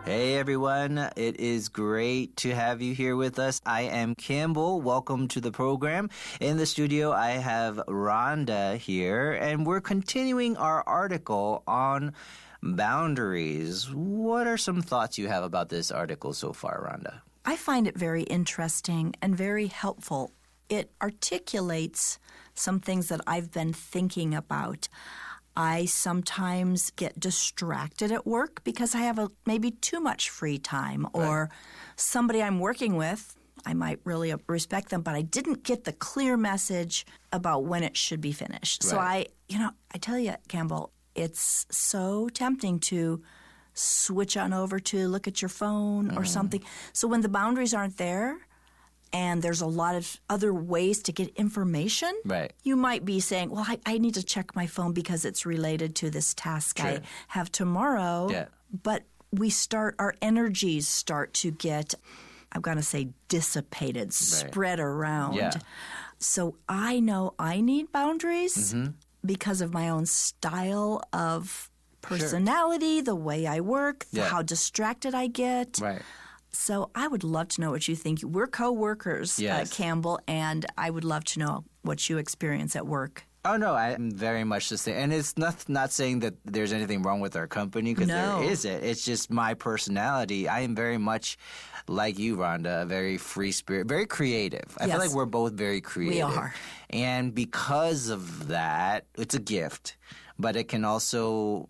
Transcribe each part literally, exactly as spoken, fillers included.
Hey everyone, it is great to have you here with us. I am Campbell. Welcome to the program. In the studio, I have Rhonda here, and we're continuing our article on boundaries. What are some thoughts you have about this article so far, Rhonda? I find it very interesting and very helpful. It articulates some things that I've been thinking about. I sometimes get distracted at work because I have a, maybe too much free time, or Right. somebody I'm working with, I might really respect them, but I didn't get the clear message about when it should be finished. So Right. I, you know, I tell you, Campbell, it's so tempting to switch on over to look at your phone or Mhm. something. So when the boundaries aren't there, and there's a lot of other ways to get information, Right. you might be saying, well, I, I need to check my phone because it's related to this task Sure. I have tomorrow. Yeah. But we start, our energies start to get, I'm going to say dissipated, spread around. Yeah. So I know I need boundaries Mhm. because of my own style of personality, the way I work, Yeah. how distracted I get. Right. So I would love to know what you think. We're co-workers, Yes. uh, Campbell, and I would love to know what you experience at work. Oh, no, I'm very much the same. And it's not not saying that there's anything wrong with our company, because No. there isn't. It's just my personality. I am very much like you, Rhonda, a very free spirit, very creative. I feel Yes. like we're both very creative. We are. And because of that, it's a gift. But it can also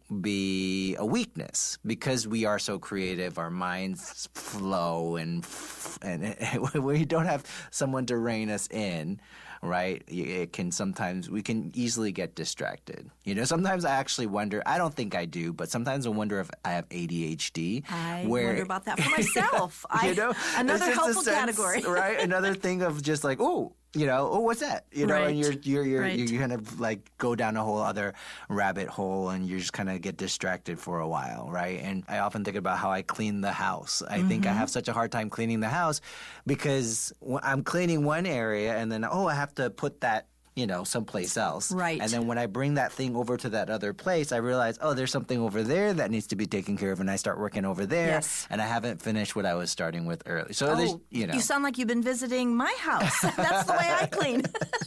be a weakness because we are so creative. Our minds flow, and and when you don't have someone to rein us in, right? It can sometimes we can easily get distracted. You know, sometimes I actually wonder. I don't think I do, but sometimes I wonder if I have A D H D. I where, wonder about that for myself. you I, know, another it's just a helpful sense, category, right? Another thing of just like, oh. You know, oh, what's that? You know, Right. and you're you're you're Right. you kind of like go down a whole other rabbit hole, and you just kind of get distracted for a while, right? And I often think about how I clean the house. I Mm-hmm. think I have such a hard time cleaning the house because w- I'm cleaning one area, and then oh, I have to put that, you know, someplace else. Right. And then when I bring that thing over to that other place, I realize, oh, there's something over there that needs to be taken care of, and I start working over there. Yes. And I haven't finished what I was starting with early. So there's, Oh, you know. you sound like you've been visiting my house. That's the way I clean.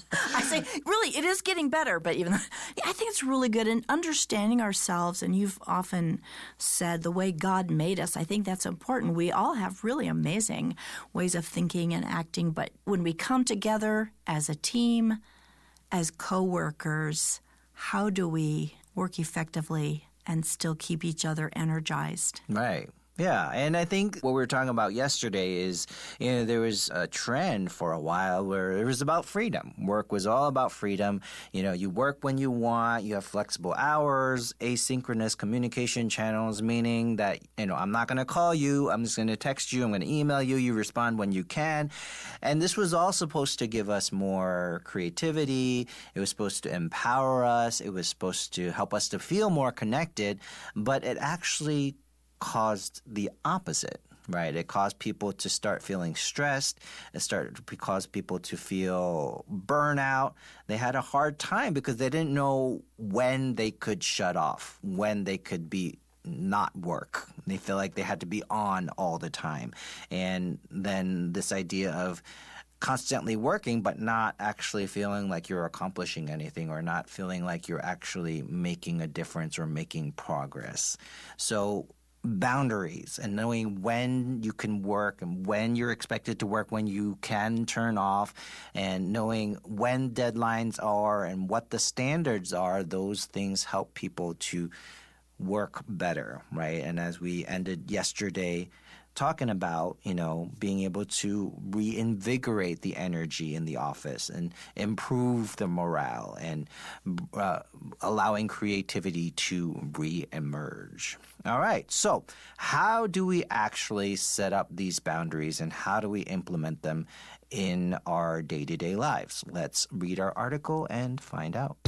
I say, really, it is getting better, but even I think it's really good in understanding ourselves. And you've often said the way God made us. I think that's important. We all have really amazing ways of thinking and acting, but when we come together as a team, as co-workers, how do we work effectively and still keep each other energized? Right. Yeah, and I think what we were talking about yesterday is, you know, there was a trend for a while where it was about freedom. Work was all about freedom. You know, you work when you want, you have flexible hours, asynchronous communication channels, meaning that, you know, I'm not going to call you, I'm just going to text you, I'm going to email you, you respond when you can. And this was all supposed to give us more creativity. It was supposed to empower us. It was supposed to help us to feel more connected, but it actually caused the opposite, right? It caused people to start feeling stressed. It started to cause people to feel burnout. They had a hard time because they didn't know when they could shut off, when they could be not work. They feel like they had to be on all the time. And then this idea of constantly working but not actually feeling like you're accomplishing anything, or not feeling like you're actually making a difference or making progress. So boundaries and knowing when you can work and when you're expected to work, when you can turn off, and knowing when deadlines are and what the standards are, those things help people to work better, right? And as we ended yesterday talking about, you know, being able to reinvigorate the energy in the office and improve the morale and uh, allowing creativity to re-emerge. All right, so how do we actually set up these boundaries, and how do we implement them in our day-to-day lives? Let's read our article and find out.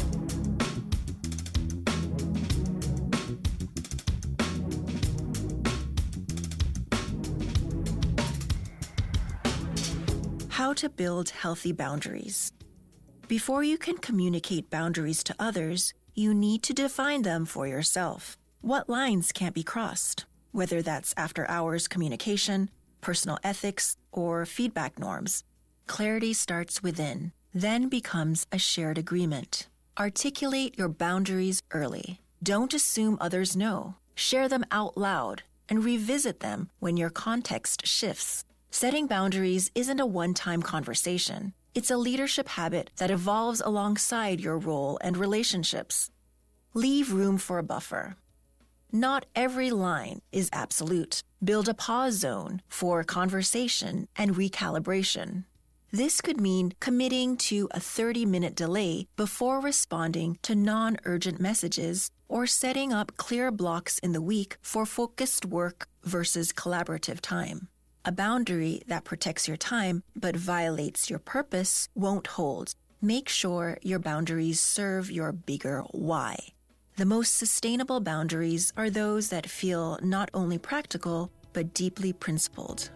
How to build healthy boundaries. Before you can communicate boundaries to others, you need to define them for yourself. What lines can't be crossed? whether that's after-hours communication, personal ethics, or feedback norms. Clarity starts within, then becomes a shared agreement. Articulate your boundaries early. Don't assume others know. Share them out loud and revisit them when your context shifts. Setting boundaries isn't a one-time conversation. It's a leadership habit that evolves alongside your role and relationships. Leave room for a buffer. Not every line is absolute. Build a pause zone for conversation and recalibration. This could mean committing to a thirty-minute delay before responding to non-urgent messages or setting up clear blocks in the week for focused work versus collaborative time. A boundary that protects your time but violates your purpose won't hold. Make sure your boundaries serve your bigger why. The most sustainable boundaries are those that feel not only practical, but deeply principled.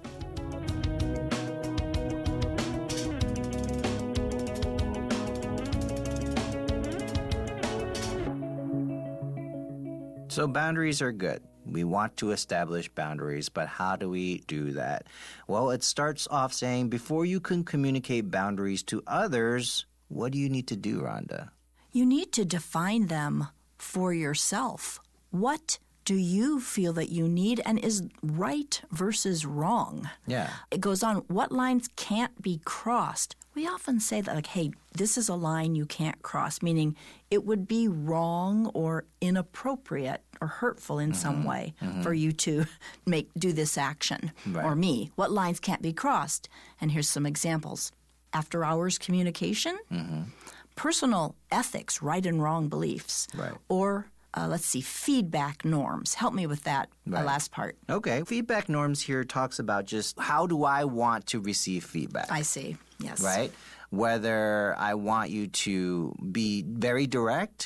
So boundaries are good. We want to establish boundaries, but how do we do that? Well, it starts off saying before you can communicate boundaries to others, what do you need to do, Rhonda? You need to define them for yourself. What do you feel that you need and is right versus wrong? Yeah. It goes on, what lines can't be crossed? We often say that, like, hey, this is a line you can't cross, meaning it would be wrong or inappropriate or hurtful in mm-hmm. some way mm-hmm. for you to make do this action. Right. Or me. What lines can't be crossed? And here's some examples. After hours communication, mm-hmm. personal ethics, right and wrong beliefs, right. or Uh, let's see, feedback norms. Help me with that right. uh, last part. Okay. Feedback norms here talks about just how do I want to receive feedback? I see. Yes. Right? Whether I want you to be very direct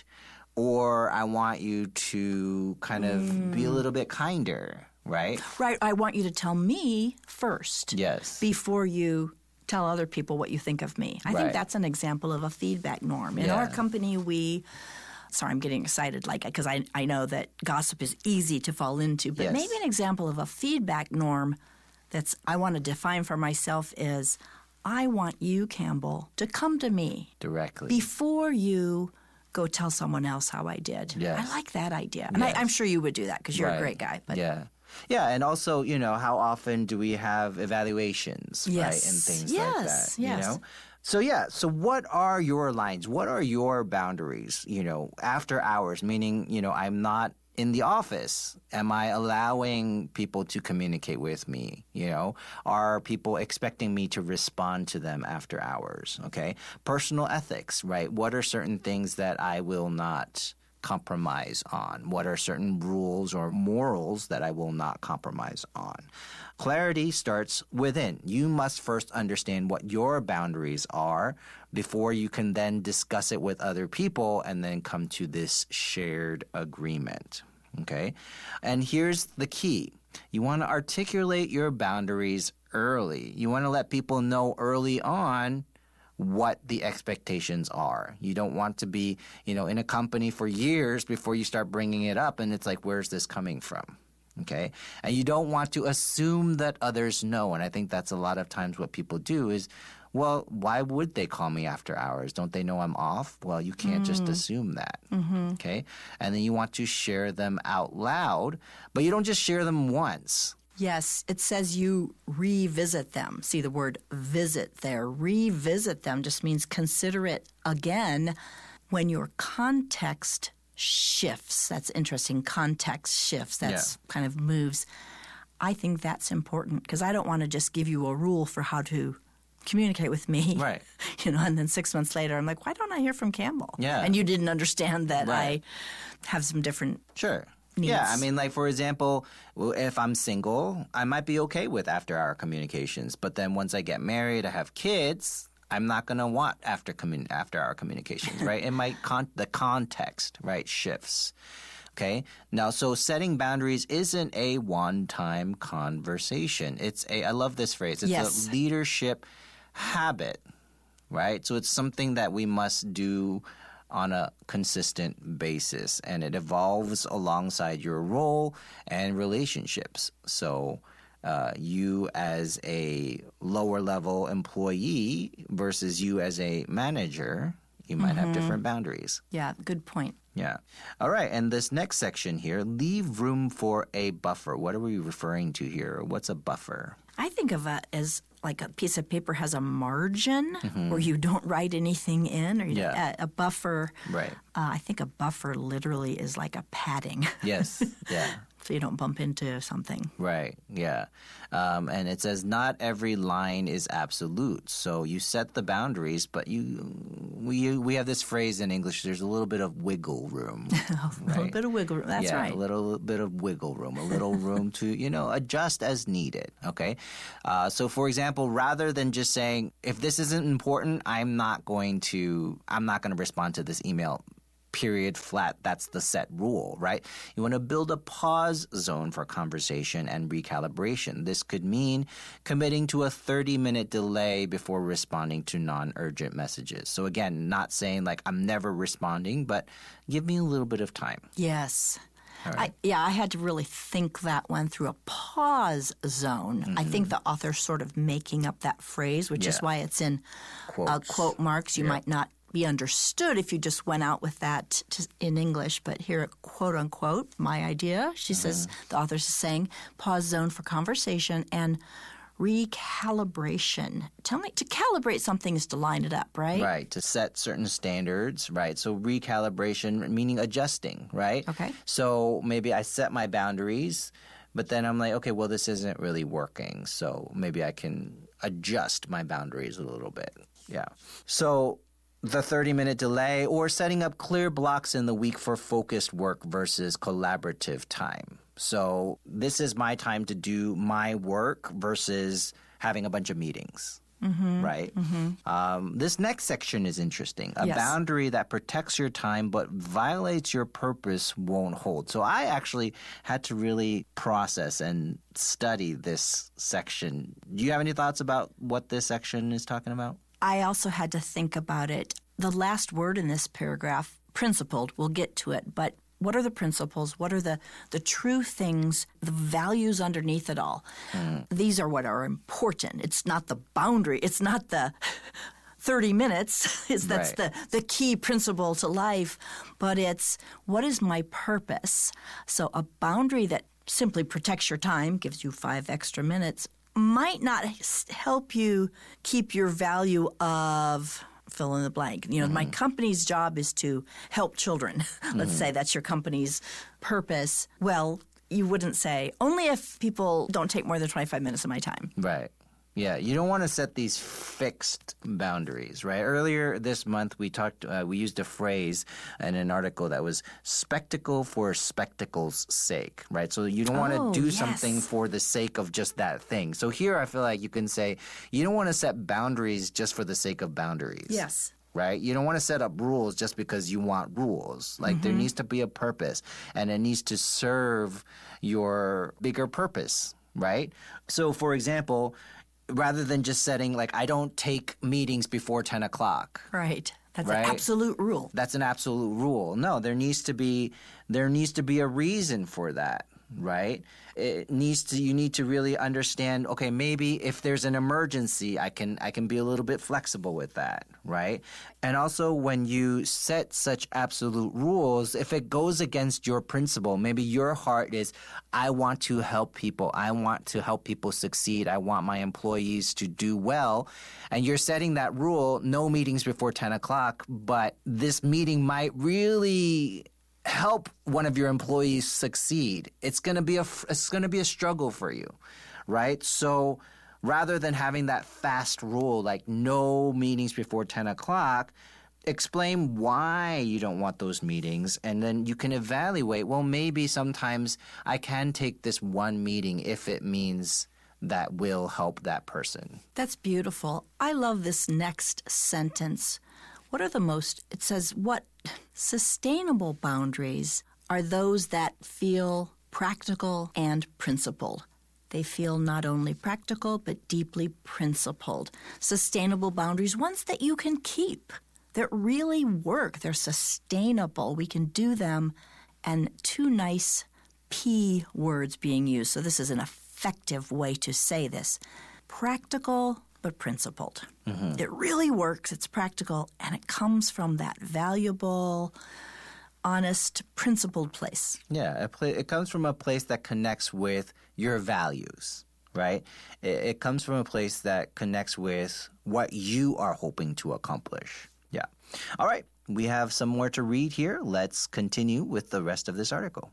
or I want you to kind of mm. be a little bit kinder, right? Right. I want you to tell me first. Yes. Before you tell other people what you think of me. I right. think that's an example of a feedback norm. In yeah. our company, we... Sorry, I'm getting excited, like, because I, I know that gossip is easy to fall into. But yes. maybe an example of a feedback norm that's I want to define for myself is I want you, Campbell, to come to me directly before you go tell someone else how I did. Yes. I like that idea. And yes. I, I'm sure you would do that because you're right. a great guy. But yeah. Yeah, and also, you know, how often do we have evaluations, yes. right, and things yes. like that, yes. you know? So, yeah, so what are your lines? What are your boundaries, you know, after hours, meaning, you know, I'm not in the office. Am I allowing people to communicate with me, you know? Are people expecting me to respond to them after hours, okay? Personal ethics, right? What are certain things that I will not compromise on? What are certain rules or morals that I will not compromise on? Clarity starts within. You must first understand what your boundaries are before you can then discuss it with other people and then come to this shared agreement. Okay? And here's the key. You want to articulate your boundaries early. You want to let people know early on what the expectations are. You don't want to be, you know, in a company for years before you start bringing it up and it's like, where's this coming from? Okay? And you don't want to assume that others know. And I think that's a lot of times what people do is, well, why would they call me after hours? Don't they know I'm off? Well, you can't mm. just assume that. Mm-hmm. Okay? And then you want to share them out loud, but you don't just share them once. Yes, it says you revisit them. See the word visit there. Revisit them just means consider it again when your context shifts. That's interesting. Context shifts. That's yeah. kind of moves. I think that's important because I don't want to just give you a rule for how to communicate with me. Right. You know, and then six months later, I'm like, why don't I hear from Campbell? Yeah. And you didn't understand that right. I have some different Sure. needs. Yeah, I mean, like, for example, if I'm single, I might be okay with after-hour communications. But then once I get married, I have kids, I'm not going to want after commun- after-hour communications, right? It might con- the context, right, shifts. Okay? Now, so setting boundaries isn't a one-time conversation. It's a, I love this phrase, it's yes. a leadership habit, right? So it's something that we must do on a consistent basis, and it evolves alongside your role and relationships. So uh, you as a lower level employee versus you as a manager, you might mm-hmm. have different boundaries. Yeah, good point. Yeah. All right. And this next section here, leave room for a buffer. What are we referring to here? What's a buffer? I think of it as like a piece of paper has a margin mm-hmm. where you don't write anything in, or you yeah. a, a buffer. Right. Uh, I think a buffer literally is like a padding. Yes. Yeah. So you don't bump into something. Right. Yeah. Um, and it says not every line is absolute. So you set the boundaries, but you we we have this phrase in English. There's a little bit of wiggle room. a little right? bit of wiggle room. That's yeah, right. a little bit of wiggle room, a little room to you know adjust as needed. Okay. Uh, so for example, rather than just saying if this isn't important, I'm not going to I'm not going to respond to this email. Period, flat, that's the set rule, right? You want to build a pause zone for conversation and recalibration. This could mean committing to a thirty-minute delay before responding to non-urgent messages. So again, not saying like I'm never responding, but give me a little bit of time. Yes. All right. I, yeah, I had to really think that one through. A pause zone. Mm-hmm. I think the author's sort of making up that phrase, which yeah. is why it's in uh, quote marks. You yeah. might not be understood if you just went out with that to, in English, but here, quote unquote, my idea, she mm-hmm. says, the author is saying, pause zone for conversation and recalibration. Tell me, to calibrate something is to line it up, right? Right, to set certain standards, right? So recalibration, meaning adjusting, right? Okay. So maybe I set my boundaries, but then I'm like, okay, well, this isn't really working, so maybe I can adjust my boundaries a little bit. Yeah. So the thirty-minute delay or setting up clear blocks in the week for focused work versus collaborative time. So this is my time to do my work versus having a bunch of meetings, mm-hmm, right? Mm-hmm. Um, this next section is interesting. A yes. boundary that protects your time but violates your purpose won't hold. So I actually had to really process and study this section. Do you have any thoughts about what this section is talking about? I also had to think about it. The last word in this paragraph, principled, we'll get to it, but what are the principles? What are the, the true things, the values underneath it all? Mm. These are what are important. It's not the boundary. It's not the thirty minutes. It's, that's right. the, the key principle to life, but it's what is my purpose? So a boundary that simply protects your time, gives you five extra minutes, might not help you keep your value of fill in the blank. You know, mm-hmm. my company's job is to help children. Let's mm-hmm. say that's your company's purpose. Well, you wouldn't say, only if people don't take more than twenty-five minutes of my time. Right. Yeah, you don't want to set these fixed boundaries, right? Earlier this month, we talked, uh, we used a phrase in an article that was spectacle for spectacle's sake, right? So you don't want to oh, do yes. something for the sake of just that thing. So here I feel like you can say you don't want to set boundaries just for the sake of boundaries. Yes. Right? You don't want to set up rules just because you want rules. Like mm-hmm. there needs to be a purpose, and it needs to serve your bigger purpose, right? So for example, rather than just setting, like, I don't take meetings before ten o'clock. Right. That's right? an absolute rule. That's an absolute rule. No, there needs to be there needs to be a reason for that, right? It needs to you need to really understand, okay, maybe if there's an emergency, I can I can be a little bit flexible with that, right? And also when you set such absolute rules, if it goes against your principle, maybe your heart is I want to help people. I want to help people succeed. I want my employees to do well. And you're setting that rule, no meetings before ten o'clock, but this meeting might really help one of your employees succeed. It's going to be a it's going to be a struggle for you, right? So rather than having that fast rule like no meetings before ten o'clock, explain why you don't want those meetings, and then you can evaluate, well, maybe sometimes I can take this one meeting if it means that will help that person. That's beautiful. I love this next sentence. What are the most, it says, what sustainable boundaries are those that feel practical and principled? They feel not only practical, but deeply principled. Sustainable boundaries, ones that you can keep, that really work. They're sustainable. We can do them, and two nice P words being used. So this is an effective way to say this. Practical but principled. Mm-hmm. It really works. It's practical, and it comes from that valuable, honest, principled place. Yeah, it, pla- it comes from a place that connects with your values, right? It, it comes from a place that connects with what you are hoping to accomplish. Yeah. All right, we have some more to read here. Let's continue with the rest of this article.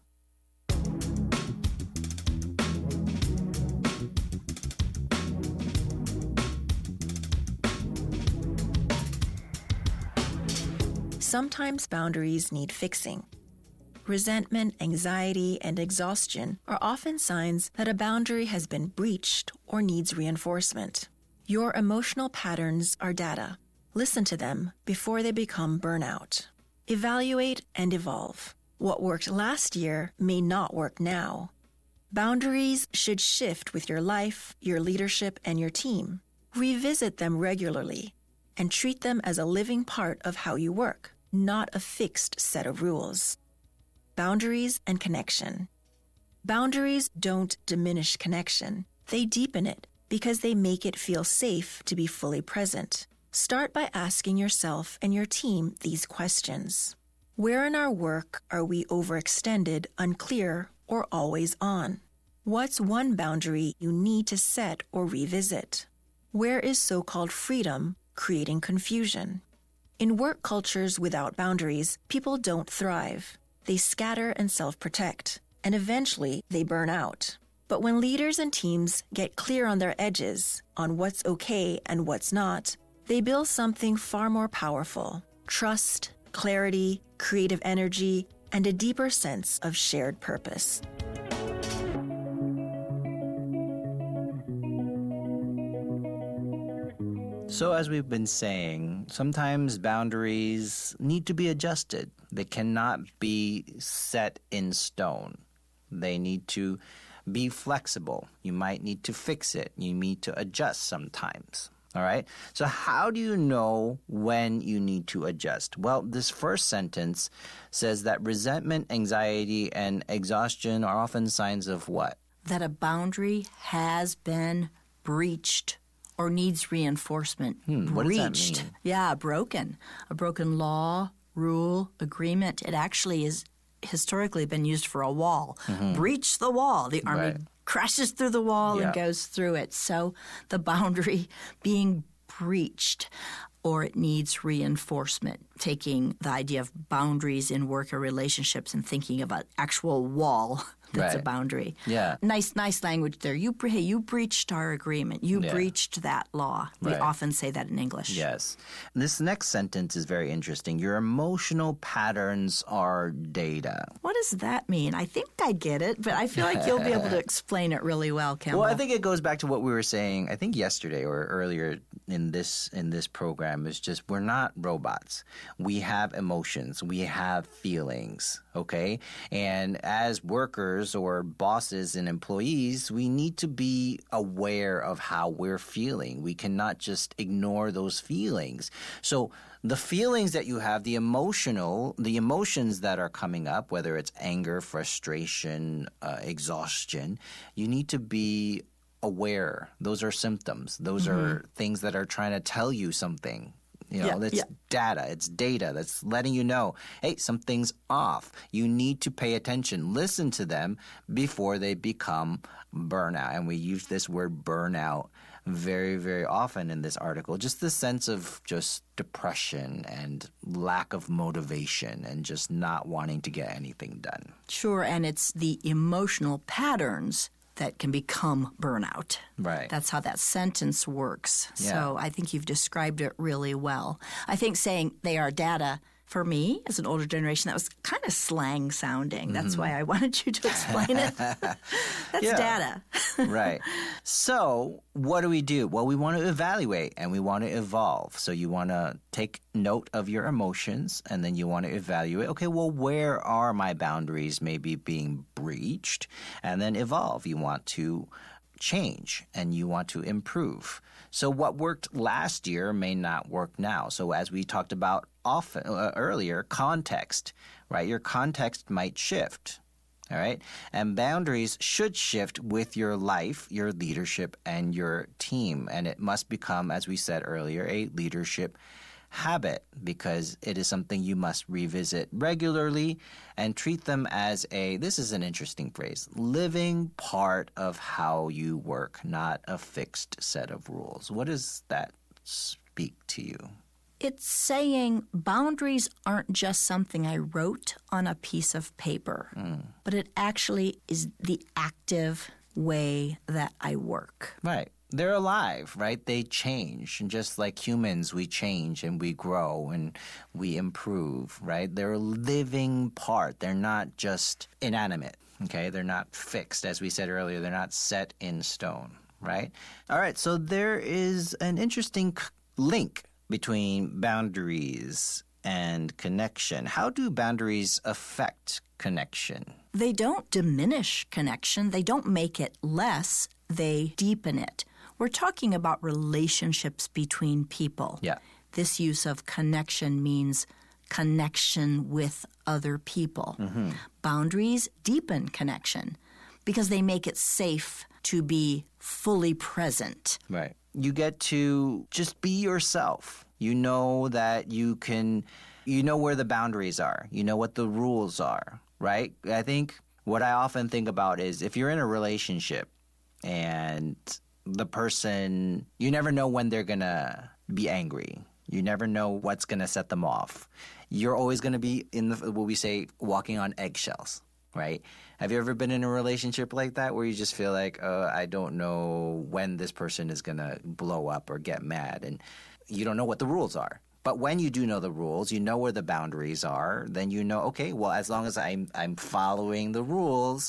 Sometimes boundaries need fixing. Resentment, anxiety, and exhaustion are often signs that a boundary has been breached or needs reinforcement. Your emotional patterns are data. Listen to them before they become burnout. Evaluate and evolve. What worked last year may not work now. Boundaries should shift with your life, your leadership, and your team. Revisit them regularly and treat them as a living part of how you work, not a fixed set of rules. Boundaries and connection. Boundaries don't diminish connection. They deepen it because they make it feel safe to be fully present. Start by asking yourself and your team these questions. Where in our work are we overextended, unclear, or always on? What's one boundary you need to set or revisit? Where is so-called freedom creating confusion? In work cultures without boundaries, people don't thrive. They scatter and self-protect, and eventually they burn out. But when leaders and teams get clear on their edges, on what's okay and what's not, they build something far more powerful: trust, clarity, creative energy, and a deeper sense of shared purpose. So as we've been saying, sometimes boundaries need to be adjusted. They cannot be set in stone. They need to be flexible. You might need to fix it. You need to adjust sometimes. All right? So how do you know when you need to adjust? Well, this first sentence says that resentment, anxiety, and exhaustion are often signs of what? That a boundary has been breached or needs reinforcement. Hmm, what breached. does that mean? Yeah, broken. A broken law, rule, agreement. It actually is historically been used for a wall. Mm-hmm. Breach the wall. The army Right. crashes through the wall Yeah. and goes through it. So the boundary being breached, or it needs reinforcement. Taking the idea of boundaries in work or relationships and thinking of an actual wall that's Right. a boundary. Yeah. Nice, nice language there. You, hey, you breached our agreement. You Yeah. breached that law. We Right. often say that in English. Yes. This next sentence is very interesting. Your emotional patterns are data. What does that mean? I think I get it, but I feel like you'll be able to explain it really well, Campbell. Well, I think it goes back to what we were saying, I think yesterday or earlier in this in this program. Is just we're not robots. We have emotions. We have feelings, okay? And as workers or bosses and employees, we need to be aware of how we're feeling. We cannot just ignore those feelings. So the feelings that you have, the emotional, the emotions that are coming up, whether it's anger, frustration, uh, exhaustion, you need to be aware. Those are symptoms. Those mm-hmm. are things that are trying to tell you something. You know, Yeah, that's yeah. data. It's data that's letting you know, hey, something's off. You need to pay attention. Listen to them before they become burnout. And we use this word burnout very, very often in this article. Just the sense of just depression and lack of motivation and just not wanting to get anything done. Sure, and it's the emotional patterns that can become burnout. Right. That's how that sentence works. Yeah. So I think you've described it really well. I think saying they are data, for me, as an older generation, that was kind of slang sounding. That's mm-hmm. why I wanted you to explain it. That's Yeah. data. Right. So what do we do? Well, we want to evaluate and we want to evolve. So you want to take note of your emotions and then you want to evaluate, okay, well, where are my boundaries maybe being breached? And then evolve. You want to change and you want to improve. So what worked last year may not work now. So as we talked about often uh, earlier, context, right? Your context might shift. All right. And boundaries should shift with your life, your leadership, and your team. And it must become, as we said earlier, a leadership habit, because it is something you must revisit regularly and treat them as a, this is an interesting phrase, living part of how you work, not a fixed set of rules. What does that speak to you? It's saying boundaries aren't just something I wrote on a piece of paper, mm. but it actually is the active way that I work. Right. They're alive, right? They change. And just like humans, we change and we grow and we improve, right? They're a living part. They're not just inanimate, okay? They're not fixed. As we said earlier, they're not set in stone, right? All right, so there is an interesting link between boundaries and connection. How do boundaries affect connection? They don't diminish connection. They don't make it less. They deepen it. We're talking about relationships between people. Yeah. This use of connection means connection with other people. Mm-hmm. Boundaries deepen connection because they make it safe to be fully present. Right. You get to just be yourself. You know that you can, you know where the boundaries are. You know what the rules are, right? I think what I often think about is if you're in a relationship and the person, you never know when they're going to be angry. You never know what's going to set them off. You're always going to be in the, what we say, walking on eggshells, right? Have you ever been in a relationship like that where you just feel like, uh, I don't know when this person is going to blow up or get mad, and you don't know what the rules are. But when you do know the rules, you know where the boundaries are, then you know, okay, well, as long as I'm I'm following the rules,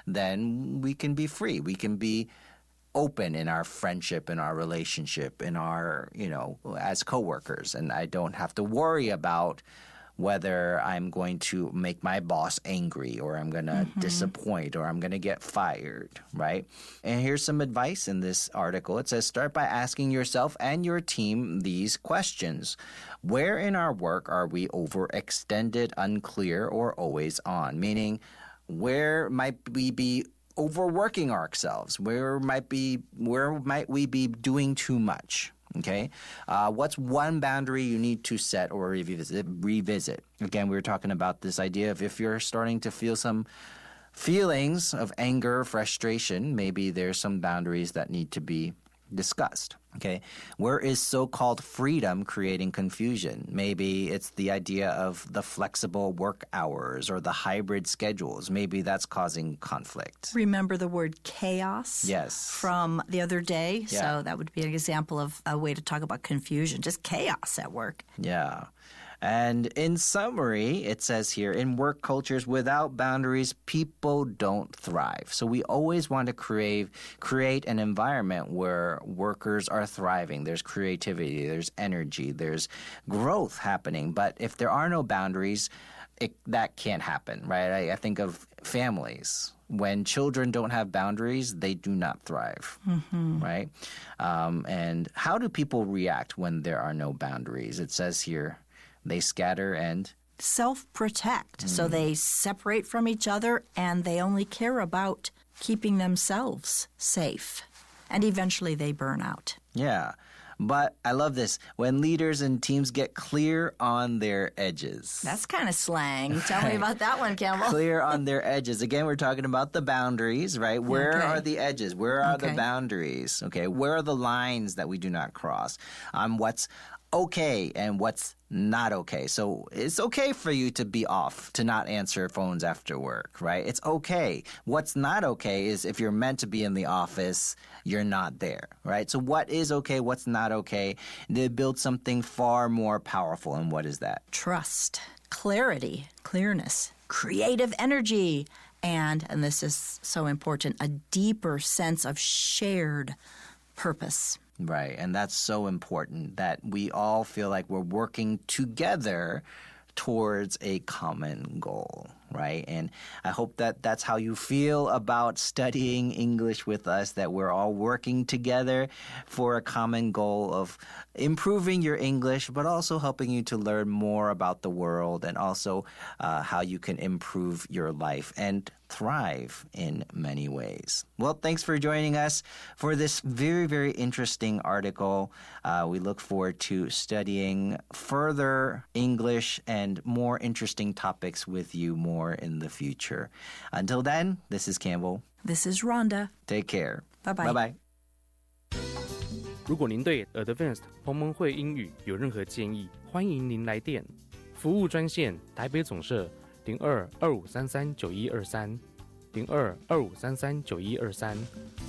then we can be free. We can be open in our friendship, in our relationship, in our, you know, as coworkers. And I don't have to worry about whether I'm going to make my boss angry or I'm going to mm-hmm. disappoint or I'm going to get fired, right? And here's some advice in this article. It says, start by asking yourself and your team these questions. Where in our work are we overextended, unclear, or always on? Meaning, where might we be overworking ourselves? Where might be where might we be doing too much? Okay, uh, what's one boundary you need to set or revisit? Revisit. Again, we were talking about this idea of if you're starting to feel some feelings of anger, frustration, maybe there's some boundaries that need to be discussed. Okay, where is so-called freedom creating confusion? Maybe it's the idea of the flexible work hours or the hybrid schedules. Maybe that's causing conflict. Remember the word chaos? Yes. From the other day? Yeah. So that would be an example of a way to talk about confusion, just chaos at work. Yeah. And in summary, it says here, in work cultures without boundaries, people don't thrive. So we always want to create, create an environment where workers are thriving. There's creativity, there's energy, there's growth happening. But if there are no boundaries, it, that can't happen, right? I, I think of families. When children don't have boundaries, they do not thrive, mm-hmm. right? Um, and how do people react when there are no boundaries? It says here, they scatter and self-protect. Mm. So they separate from each other and they only care about keeping themselves safe. And eventually they burn out. Yeah. But I love this. When leaders and teams get clear on their edges. That's kind of slang. Tell me about that one, Campbell. Clear on their edges. Again, we're talking about the boundaries, right? Where okay. are the edges? Where are okay. the boundaries? Okay. Where are the lines that we do not cross? Um, what's okay and what's not okay. So it's okay for you to be off, to not answer phones after work, right? It's okay. What's not okay is if you're meant to be in the office, you're not there, right? So what is okay, what's not okay? They build something far more powerful. And what is that? Trust, clarity, clearness, creative energy, and, and this is so important, a deeper sense of shared purpose. Right, and that's so important that we all feel like we're working together towards a common goal, right? And I hope that that's how you feel about studying English with us, that we're all working together for a common goal of improving your English, but also helping you to learn more about the world and also uh, how you can improve your life and thrive in many ways. Well, thanks for joining us for this very, very interesting article. Uh, we look forward to studying further English and more interesting topics with you more in the future. Until then, this is Campbell. This is Rhonda. Take care. Bye-bye. Bye-bye. 如果您对 Advanced 同盟会英语有任何建议，欢迎您来电。服务专线台北总社零二二五三三九一二三零二二五三三九一二三